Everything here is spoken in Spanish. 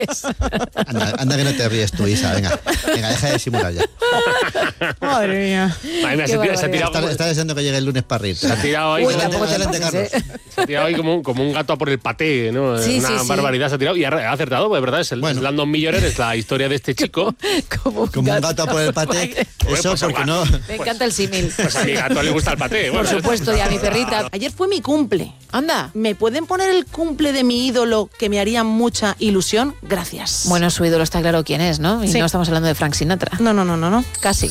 Anda que no te ríes tú, Isa. Venga, deja de simular ya. Madre mía. Se ha tirado. Está deseando que llegue el lunes para reírte. Se ha tirado ahí. Se ha tirado ahí como un gato a por el paté, ¿no? Una barbaridad se ha tirado y ha acertado, de verdad. Es el Landon Miller, es la historia de este chico. Como un gato a por el paté. Eso porque no. Me encanta el símil. Pues a mi gato le gusta el paté. Por supuesto, y a mi perrita. Ayer fue mi cumple. Anda. ¿Me pueden poner el cumple de mi ídolo que me haría mucha ilusión? Gracias. Bueno, su ídolo está claro quién es, ¿no? Y no estamos hablando de Frank Sinatra. No. Casi.